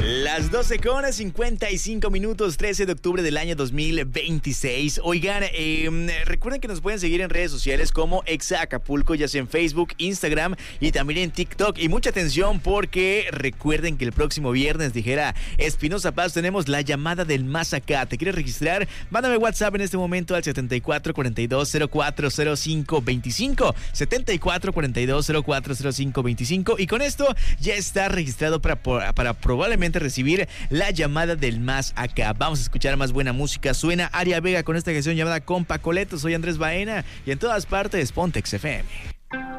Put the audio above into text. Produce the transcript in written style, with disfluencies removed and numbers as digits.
Las 12:55, 13 de octubre del año 2026. Oigan, recuerden que nos pueden seguir en redes sociales como Exa Acapulco, ya sea en Facebook, Instagram y también en TikTok. Y mucha atención porque recuerden que el próximo viernes, dijera Espinosa Paz, tenemos la llamada del más acá. ¿Te quieres registrar? Mándame WhatsApp en este momento al 7442040525. 7442040525. Y con esto ya está registrado para probablemente recibir la llamada del más acá. Vamos a escuchar más buena música. Suena Aria Vega con esta canción llamada Compa Coleto. Soy Andrés Baena y en todas partes Pontex FM.